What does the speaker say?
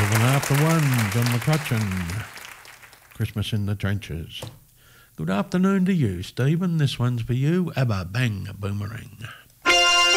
After one, John McCutcheon, Christmas in the Trenches. Good afternoon to you, Stephen. This one's for you. Abba Bang Boomerang.